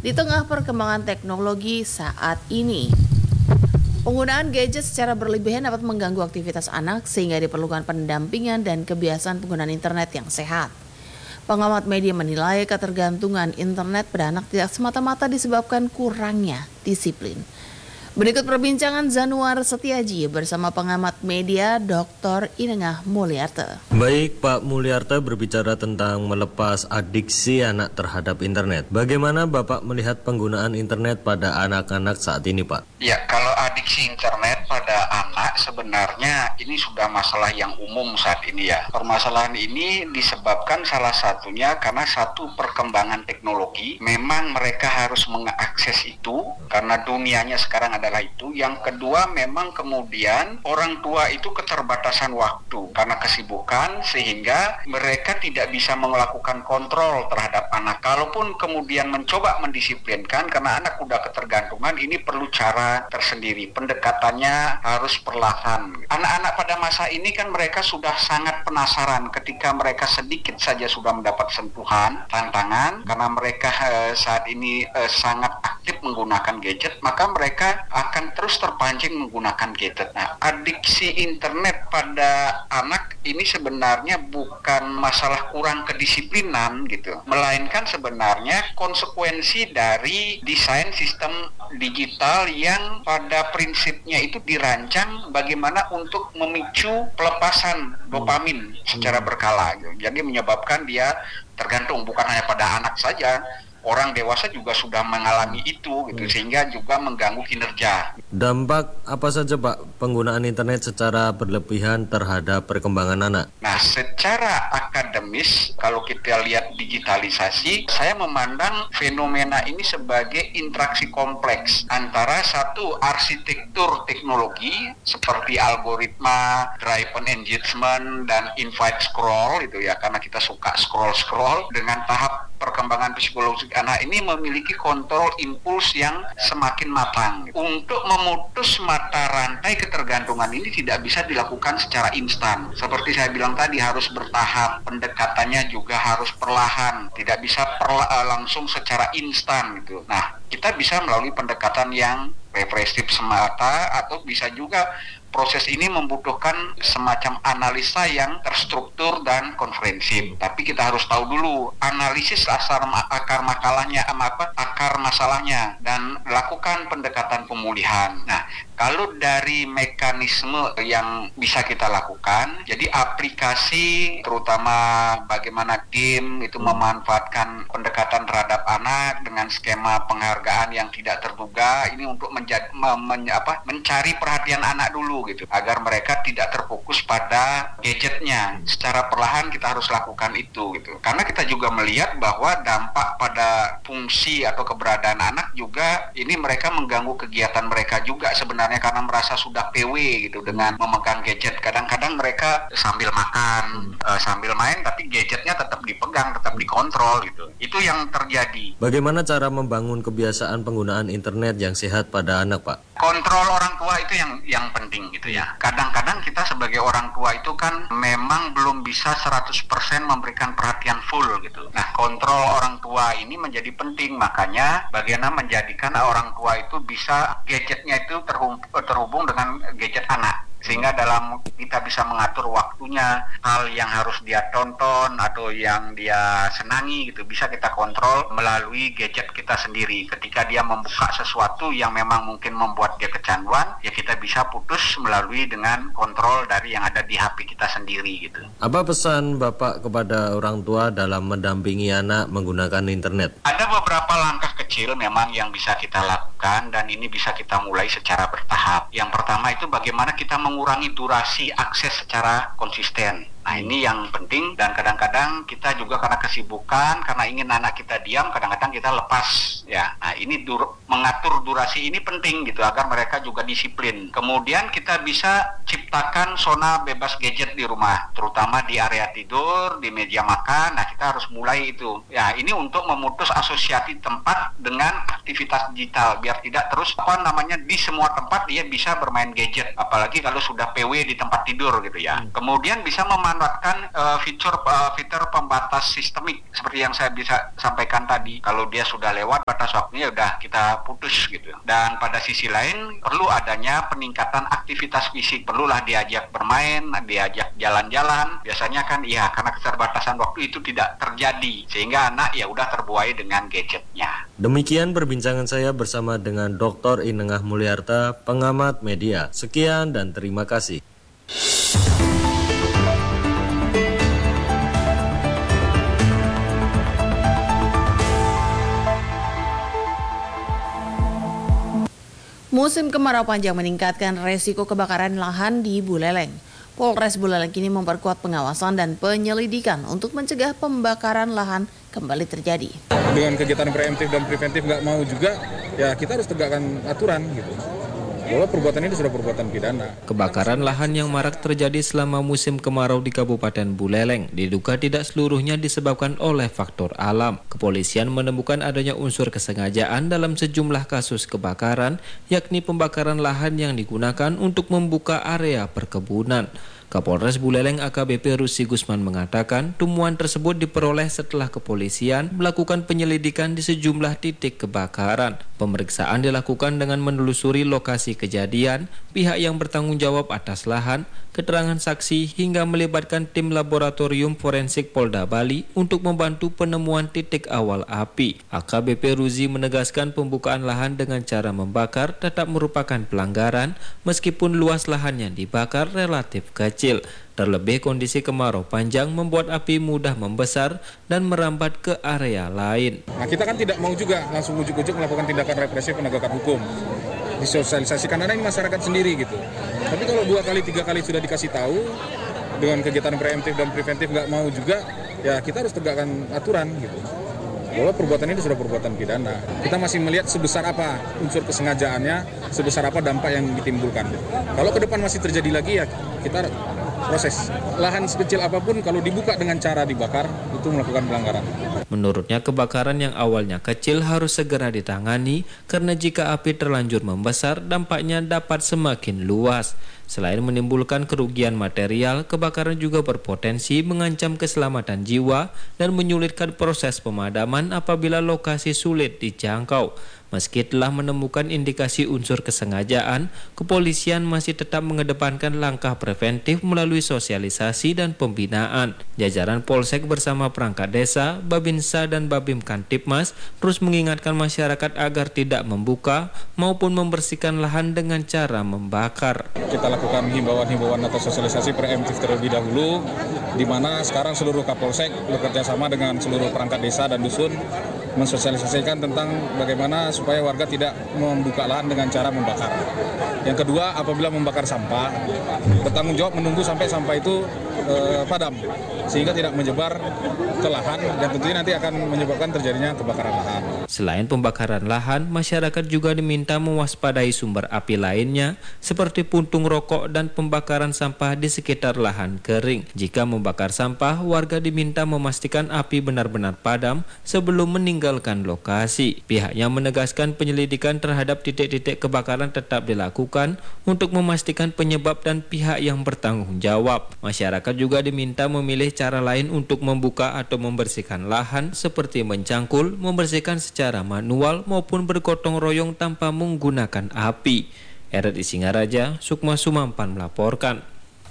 di tengah perkembangan teknologi saat ini. Penggunaan gadget secara berlebihan dapat mengganggu aktivitas anak sehingga diperlukan pendampingan dan kebiasaan penggunaan internet yang sehat. Pengamat media menilai ketergantungan internet pada anak tidak semata-mata disebabkan kurangnya disiplin. Berikut perbincangan Zanuar Setiaji bersama pengamat media Dr. Inengah Mulyarta. Baik, Pak Mulyarta berbicara tentang melepas adiksi anak terhadap internet. Bagaimana Bapak melihat penggunaan internet pada anak-anak saat ini, Pak? Ya, kalau adiksi internet pada anak sebenarnya ini sudah masalah yang umum saat ini ya. Permasalahan ini disebabkan salah satunya karena satu perkembangan teknologi. Memang mereka harus mengakses itu karena dunianya sekarang adalah itu. Yang kedua memang kemudian orang tua itu keterbatasan waktu karena kesibukan sehingga mereka tidak bisa melakukan kontrol terhadap anak. Kalaupun kemudian mencoba mendisiplinkan karena anak udah ketergantungan, ini perlu cara tersendiri. Pendekatannya harus perlahan. Anak-anak pada masa ini kan mereka sudah sangat penasaran ketika mereka sedikit saja sudah mendapat sentuhan, tantangan, karena mereka saat ini sangat aktif menggunakan gadget, maka mereka akan terus terpancing menggunakan gadget. Nah, adiksi internet pada anak ini sebenarnya bukan masalah kurang kedisiplinan gitu, melainkan sebenarnya konsekuensi dari desain sistem digital yang pada prinsipnya itu dirancang bagaimana untuk memicu pelepasan dopamin secara berkala gitu. Jadi menyebabkan dia tergantung bukan hanya pada anak saja, orang dewasa juga sudah mengalami itu gitu, sehingga juga mengganggu kinerja. Dampak apa saja, Pak, penggunaan internet secara berlebihan terhadap perkembangan anak? Nah, secara akademis kalau kita lihat digitalisasi, saya memandang fenomena ini sebagai interaksi kompleks antara satu arsitektur teknologi seperti algoritma, driven engagement, dan invite scroll itu ya, karena kita suka scroll dengan tahap perkembangan psikologi anak ini memiliki kontrol impuls yang semakin matang. Untuk memutus mata rantai ketergantungan ini tidak bisa dilakukan secara instan. Seperti saya bilang tadi, harus bertahap, pendekatannya juga harus perlahan, tidak bisa langsung secara instan gitu. Nah, kita bisa melalui pendekatan yang represif semata atau bisa juga proses ini membutuhkan semacam analisa yang terstruktur dan konferensif. Tapi kita harus tahu dulu analisis akar masalahnya, akar masalahnya, dan lakukan pendekatan pemulihan. Nah, kalau dari mekanisme yang bisa kita lakukan, jadi aplikasi terutama bagaimana game itu memanfaatkan pendekatan terhadap anak dengan skema penghargaan yang tidak terduga, ini untuk mencari perhatian anak dulu gitu, agar mereka tidak terfokus pada gadgetnya. Secara perlahan kita harus lakukan itu gitu. Karena kita juga melihat bahwa dampak pada fungsi atau keberadaan anak juga ini mereka mengganggu kegiatan mereka juga sebenarnya karena merasa sudah PW gitu dengan memegang gadget. Kadang-kadang mereka sambil makan, sambil main, tapi gadgetnya tetap dipegang, tetap dikontrol gitu. Itu yang terjadi. Bagaimana cara membangun kebiasaan penggunaan internet yang sehat pada anak, Pak? Kontrol orang tua itu yang penting gitu ya. Kadang-kadang kita sebagai orang tua itu kan memang belum bisa 100% memberikan perhatian full gitu. Nah, kontrol orang tua ini menjadi penting. Makanya bagaimana menjadikan orang tua itu bisa gadgetnya itu terhubung dengan gadget anak. Sehingga dalam kita bisa mengatur waktunya, hal yang harus dia tonton atau yang dia senangi gitu bisa kita kontrol melalui gadget kita sendiri. Ketika dia membuka sesuatu yang memang mungkin membuat dia kecanduan, ya kita bisa putus melalui dengan kontrol dari yang ada di HP kita sendiri gitu. Apa pesan Bapak kepada orang tua dalam mendampingi anak menggunakan internet? Ada beberapa langkah kecil memang yang bisa kita lakukan dan ini bisa kita mulai secara bertahap. Yang pertama itu bagaimana kita mengurangi durasi akses secara konsisten. Nah, ini yang penting, dan kadang-kadang kita juga karena kesibukan, karena ingin anak kita diam, kadang-kadang kita lepas ya. Nah, ini mengatur durasi ini penting gitu agar mereka juga disiplin. Kemudian kita bisa ciptakan zona bebas gadget di rumah, terutama di area tidur, di meja makan. Nah, kita harus mulai itu. Ya, ini untuk memutus asosiasi tempat dengan aktivitas digital biar tidak terus di semua tempat dia bisa bermain gadget, apalagi kalau sudah PW di tempat tidur gitu ya. Kemudian bisa memanfaatkan fitur pembatas sistemik seperti yang saya bisa sampaikan tadi. Kalau dia sudah lewat batas waktunya udah kita putus gitu. Dan pada sisi lain perlu adanya peningkatan aktivitas fisik, perlulah diajak bermain, diajak jalan-jalan. Biasanya kan ya karena keterbatasan waktu itu tidak terjadi sehingga anak ya udah terbuai dengan gadgetnya. Demikian perbincangan saya bersama dengan Dr. Inengah Mulyarta, pengamat media. Sekian dan terima kasih. Musim kemarau panjang meningkatkan resiko kebakaran lahan di Buleleng. Polres Buleleng kini memperkuat pengawasan dan penyelidikan untuk mencegah pembakaran lahan kembali terjadi. Dengan kegiatan preemptif dan preventif nggak mau juga, ya kita harus tegakkan aturan gitu. Bahwa perbuatan ini sudah perbuatan pidana. Kebakaran lahan yang marak terjadi selama musim kemarau di Kabupaten Buleleng diduga tidak seluruhnya disebabkan oleh faktor alam. Kepolisian menemukan adanya unsur kesengajaan dalam sejumlah kasus kebakaran, yakni pembakaran lahan yang digunakan untuk membuka area perkebunan. Kapolres Buleleng AKBP Rusi Gusman mengatakan temuan tersebut diperoleh setelah kepolisian melakukan penyelidikan di sejumlah titik kebakaran. Pemeriksaan dilakukan dengan menelusuri lokasi kejadian, pihak yang bertanggung jawab atas lahan, keterangan saksi hingga melibatkan tim laboratorium forensik Polda Bali untuk membantu penemuan titik awal api. AKBP Ruzi menegaskan pembukaan lahan dengan cara membakar tetap merupakan pelanggaran meskipun luas lahan yang dibakar relatif kecil. Terlebih kondisi kemarau panjang membuat api mudah membesar dan merambat ke area lain. Nah, kita kan tidak mau juga langsung ujuk-ujuk melakukan tindakan represif penegakan hukum. Disosialisasikan karena ini masyarakat sendiri gitu. Tapi kalau 2 kali 3 kali sudah dikasih tahu dengan kegiatan preemptif dan preventif nggak mau juga, ya kita harus tegakkan aturan gitu. Bahwa perbuatan ini sudah perbuatan pidana. Kita masih melihat sebesar apa unsur kesengajaannya, sebesar apa dampak yang ditimbulkan. Kalau ke depan masih terjadi lagi ya kita proses. Lahan sekecil apapun kalau dibuka dengan cara dibakar itu melakukan pelanggaran. Menurutnya kebakaran yang awalnya kecil harus segera ditangani karena jika api terlanjur membesar dampaknya dapat semakin luas. Selain menimbulkan kerugian material, kebakaran juga berpotensi mengancam keselamatan jiwa dan menyulitkan proses pemadaman apabila lokasi sulit dijangkau. Meski telah menemukan indikasi unsur kesengajaan, kepolisian masih tetap mengedepankan langkah preventif melalui sosialisasi dan pembinaan. Jajaran Polsek bersama perangkat desa, Babinsa dan Babim Kantipmas terus mengingatkan masyarakat agar tidak membuka maupun membersihkan lahan dengan cara membakar. Kita lakukan himbauan-himbauan atau sosialisasi preemptif terlebih dahulu, di mana sekarang seluruh Kapolsek bekerja sama dengan seluruh perangkat desa dan dusun mensosialisasikan tentang bagaimana supaya warga tidak membuka lahan dengan cara membakar. Yang kedua, apabila membakar sampah, bertanggung jawab menunggu sampai sampah itu padam, sehingga tidak menyebar ke lahan dan tentunya nanti akan menyebabkan terjadinya kebakaran lahan. Selain pembakaran lahan, masyarakat juga diminta mewaspadai sumber api lainnya seperti puntung rokok dan pembakaran sampah di sekitar lahan kering. Jika membakar sampah, warga diminta memastikan api benar-benar padam sebelum meninggalkan lokasi. Pihaknya menegaskan penyelidikan terhadap titik-titik kebakaran tetap dilakukan untuk memastikan penyebab dan pihak yang bertanggung jawab. Masyarakat juga diminta memilih cara lain untuk membuka atau membersihkan lahan seperti mencangkul, membersihkan secara manual maupun bergotong royong tanpa menggunakan api. RRI Singaraja, Sukma Sumampan melaporkan.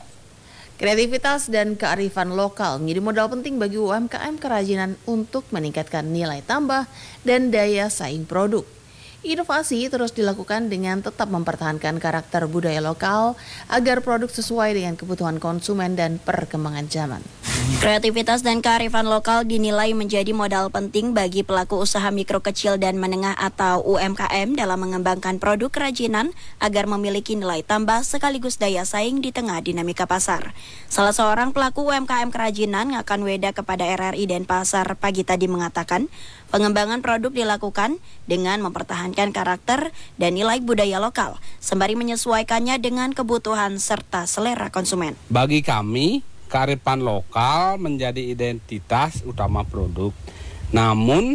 Kreativitas dan kearifan lokal menjadi modal penting bagi UMKM kerajinan untuk meningkatkan nilai tambah dan daya saing produk. Inovasi terus dilakukan dengan tetap mempertahankan karakter budaya lokal agar produk sesuai dengan kebutuhan konsumen dan perkembangan zaman. Kreativitas dan kearifan lokal dinilai menjadi modal penting bagi pelaku usaha mikro kecil dan menengah atau UMKM dalam mengembangkan produk kerajinan agar memiliki nilai tambah sekaligus daya saing di tengah dinamika pasar. Salah seorang pelaku UMKM kerajinan Ngakan Weda kepada RRI Denpasar pagi tadi mengatakan, pengembangan produk dilakukan dengan mempertahankan karakter dan nilai budaya lokal, sembari menyesuaikannya dengan kebutuhan serta selera konsumen. Bagi kami, kearifan lokal menjadi identitas utama produk. Namun,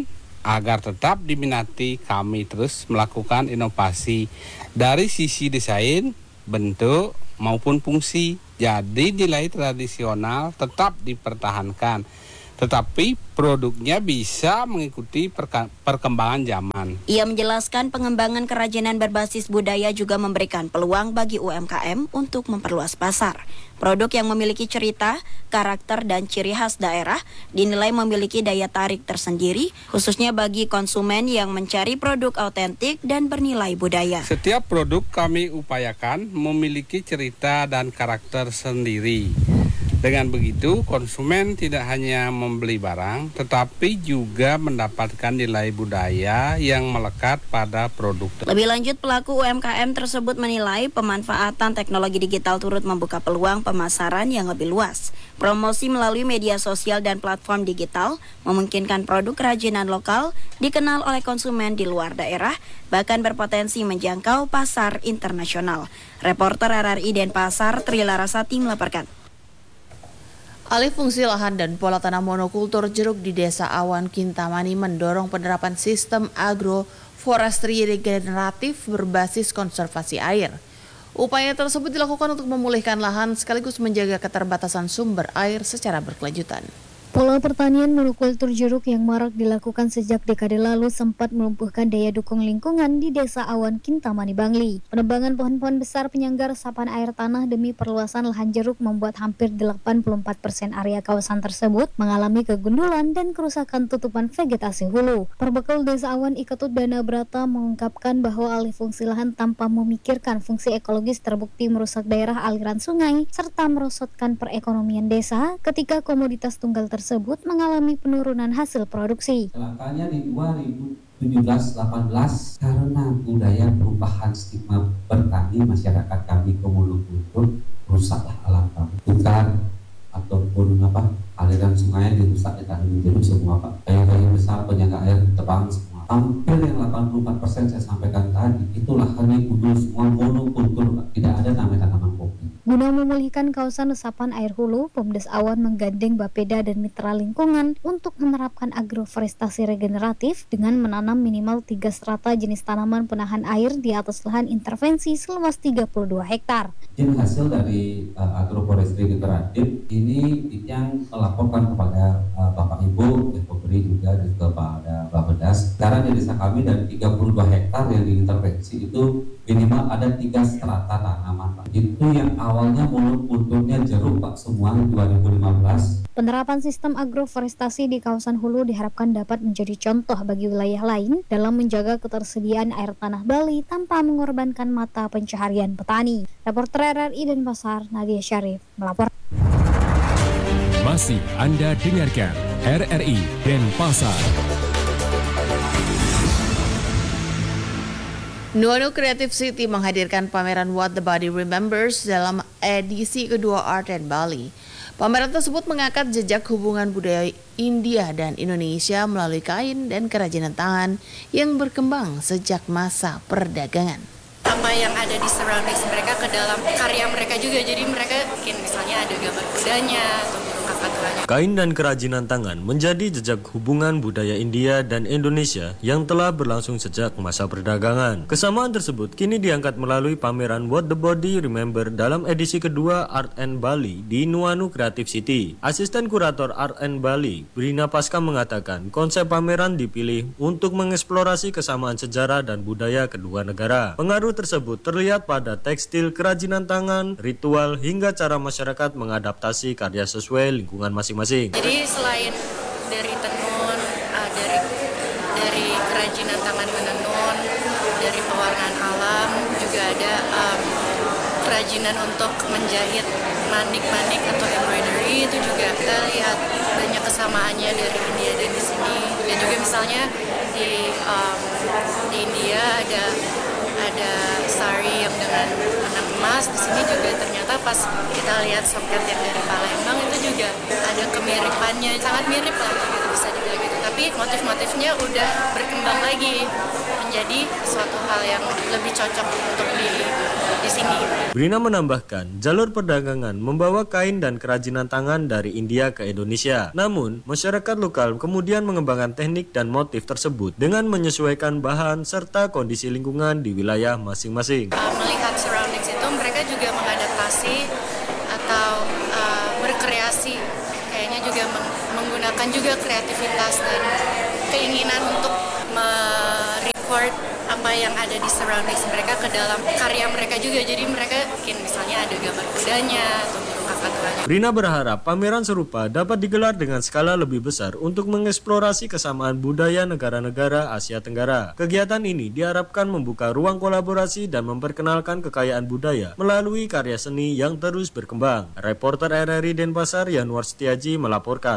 Agar tetap diminati, kami terus melakukan inovasi dari sisi desain, bentuk maupun fungsi. Jadi nilai tradisional tetap dipertahankan, tetapi produknya bisa mengikuti perkembangan zaman. Ia menjelaskan pengembangan kerajinan berbasis budaya juga memberikan peluang bagi UMKM untuk memperluas pasar. Produk yang memiliki cerita, karakter, dan ciri khas daerah dinilai memiliki daya tarik tersendiri, khususnya bagi konsumen yang mencari produk autentik dan bernilai budaya. Setiap produk kami upayakan memiliki cerita dan karakter sendiri. Dengan begitu, konsumen tidak hanya membeli barang, tetapi juga mendapatkan nilai budaya yang melekat pada produk. Lebih lanjut, pelaku UMKM tersebut menilai pemanfaatan teknologi digital turut membuka peluang pemasaran yang lebih luas. Promosi melalui media sosial dan platform digital memungkinkan produk kerajinan lokal dikenal oleh konsumen di luar daerah, bahkan berpotensi menjangkau pasar internasional. Reporter RRI Denpasar, Tri Larasati melaporkan. Alih fungsi lahan dan pola tanam monokultur jeruk di Desa Awan Kintamani mendorong penerapan sistem agroforestry regeneratif berbasis konservasi air. Upaya tersebut dilakukan untuk memulihkan lahan sekaligus menjaga keterbatasan sumber air secara berkelanjutan. Pola pertanian monokultur jeruk yang marak dilakukan sejak dekade lalu sempat melumpuhkan daya dukung lingkungan di Desa Awan Kintamani, Bangli. Penebangan pohon-pohon besar penyangga resapan air tanah demi perluasan lahan jeruk membuat hampir 84% area kawasan tersebut mengalami kegundulan dan kerusakan tutupan vegetasi hulu. Perbekal Desa Awan Iketut Dana Brata mengungkapkan bahwa alih fungsi lahan tanpa memikirkan fungsi ekologis terbukti merusak daerah aliran sungai serta merosotkan perekonomian desa ketika komoditas tunggal tersebut mengalami penurunan hasil produksi. Celakanya di 2017-18 karena budaya perubahan stigma bertani masyarakat kami ke monokultur, rusaklah alam kami. Hutan ataupun aliran sungai dirusak, ditanam jeruk semua Pak. Kayu-kayu besar penyangga air tebang semua. Hampir yang 84% saya sampaikan tadi itu lahannya gundul semua monokultur Pak. Tidak ada namanya tanaman kopi. Guna memulihkan kawasan resapan air hulu, Pemdes Awan menggandeng Bapeda dan mitra lingkungan untuk menerapkan agroforestasi regeneratif dengan menanam minimal 3 strata jenis tanaman penahan air di atas lahan intervensi seluas 32 hektar. Izin hasil dari agroforestry regeneratif ini yang melaporkan kepada Bapak Ibu, pemberi juga kepada Bapedas. Sekarang di desa kami dari 32 hektar yang diintervensi itu minimal ada 3 strata tanaman Pak. Itu yang awalnya monokulturnya jeruk Pak semua 2015. Penerapan sistem agroforestasi di kawasan hulu diharapkan dapat menjadi contoh bagi wilayah lain dalam menjaga ketersediaan air tanah Bali tanpa mengorbankan mata pencaharian petani. Reporter RRI Denpasar, Nadia Syarif melapor. Masih Anda dengarkan RRI Denpasar. Nuanu Creative City menghadirkan pameran What the Body Remembers dalam edisi kedua Art and Bali. Pameran tersebut mengangkat jejak hubungan budaya India dan Indonesia melalui kain dan kerajinan tangan yang berkembang sejak masa perdagangan. Apa yang ada di surroundings mereka ke dalam karya mereka juga, jadi mereka mungkin misalnya ada gambar kudanya atau burung kakatuanya. Kain dan kerajinan tangan menjadi jejak hubungan budaya India dan Indonesia yang telah berlangsung sejak masa perdagangan. Kesamaan tersebut kini diangkat melalui pameran What the Body Remember dalam edisi kedua Art and Bali di Nuanu Creative City. Asisten Kurator Art and Bali, Brina Pasca mengatakan konsep pameran dipilih untuk mengeksplorasi kesamaan sejarah dan budaya kedua negara. Pengaruh tersebut terlihat pada tekstil, kerajinan tangan, ritual, hingga cara masyarakat mengadaptasi karya sesuai lingkungan masing-masing. Jadi selain dari tenun, dari kerajinan tangan menenun, dari pewarnaan alam, juga ada kerajinan untuk menjahit manik-manik atau embroidery, itu juga kita lihat banyak kesamaannya dari India dan di sini. Dan juga misalnya di India ada sari yang dengan benang emas, di sini juga ternyata pas kita lihat soket yang dari Palembang itu juga ada kemiripannya, sangat mirip lah gitu, bisa dibilang gitu. tapi motif-motifnya udah berkembang lagi menjadi suatu hal yang lebih cocok untuk di sini. Brina menambahkan, jalur perdagangan membawa kain dan kerajinan tangan dari India ke Indonesia. Namun, masyarakat lokal kemudian mengembangkan teknik dan motif tersebut dengan menyesuaikan bahan serta kondisi lingkungan di wilayah masing-masing. Melihat surroundings itu, mereka juga mengadaptasi atau berkreasi. Kayaknya juga menggunakan juga kreativitas dan keinginan untuk merecord apa yang ada di surroundings mereka ke dalam karya mereka juga. Jadi mereka bikin misalnya ada gambar kudanya atau burung kakatuanya. Brina berharap pameran serupa dapat digelar dengan skala lebih besar untuk mengeksplorasi kesamaan budaya negara-negara Asia Tenggara. Kegiatan ini diharapkan membuka ruang kolaborasi dan memperkenalkan kekayaan budaya melalui karya seni yang terus berkembang. Reporter RRI Denpasar Yanuar Setiaji melaporkan.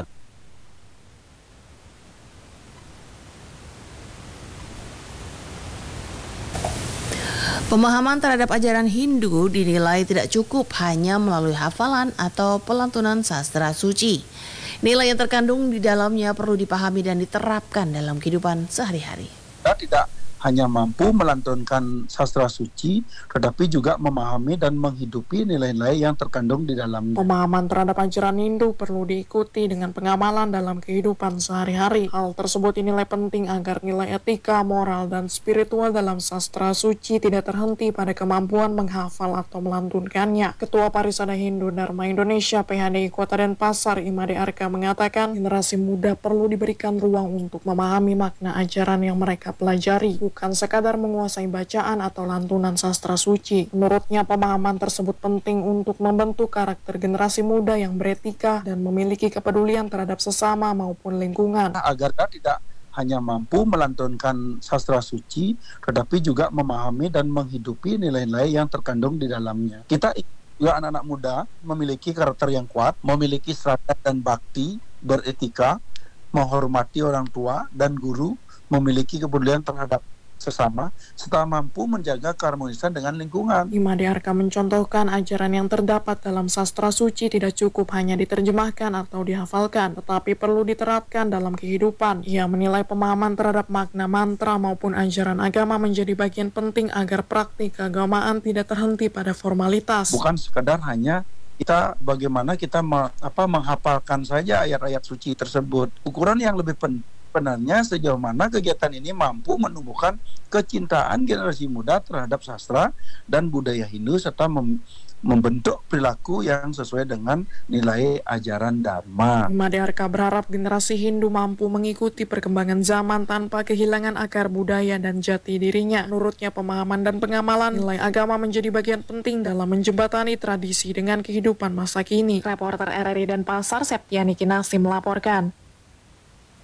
Pemahaman terhadap ajaran Hindu dinilai tidak cukup hanya melalui hafalan atau pelantunan sastra suci. Nilai yang terkandung di dalamnya perlu dipahami dan diterapkan dalam kehidupan sehari-hari. Kita tidak hanya mampu melantunkan sastra suci, tetapi juga memahami dan menghidupi nilai-nilai yang terkandung di dalamnya. Pemahaman terhadap ajaran Hindu perlu diikuti dengan pengamalan dalam kehidupan sehari-hari. Hal tersebut dinilai penting agar nilai etika, moral, dan spiritual dalam sastra suci tidak terhenti pada kemampuan menghafal atau melantunkannya. Ketua Parisada Hindu Dharma Indonesia PHDI Kota Denpasar Imade Arka mengatakan generasi muda perlu diberikan ruang untuk memahami makna ajaran yang mereka pelajari, bukan sekadar menguasai bacaan atau lantunan sastra suci. Menurutnya, pemahaman tersebut penting untuk membentuk karakter generasi muda yang beretika dan memiliki kepedulian terhadap sesama maupun lingkungan. Agar kita tidak hanya mampu melantunkan sastra suci, tetapi juga memahami dan menghidupi nilai-nilai yang terkandung di dalamnya. Kita juga anak-anak muda memiliki karakter yang kuat, memiliki serata dan bakti, beretika, menghormati orang tua dan guru, memiliki kepedulian terhadap sesama, serta mampu menjaga keharmonisan dengan lingkungan. Imade Arka mencontohkan ajaran yang terdapat dalam sastra suci tidak cukup hanya diterjemahkan atau dihafalkan, tetapi perlu diterapkan dalam kehidupan. Ia menilai pemahaman terhadap makna mantra maupun ajaran agama menjadi bagian penting agar praktik keagamaan tidak terhenti pada formalitas. Bukan sekadar hanya kita bagaimana kita menghafalkan saja ayat-ayat suci tersebut. Ukuran yang lebih sebenarnya sejauh mana kegiatan ini mampu menumbuhkan kecintaan generasi muda terhadap sastra dan budaya Hindu serta membentuk perilaku yang sesuai dengan nilai ajaran Dharma. Imade Arka berharap generasi Hindu mampu mengikuti perkembangan zaman tanpa kehilangan akar budaya dan jati dirinya. Menurutnya, pemahaman dan pengamalan nilai agama menjadi bagian penting dalam menjembatani tradisi dengan kehidupan masa kini. Reporter RRI Denpasar Septiani Kinasi melaporkan.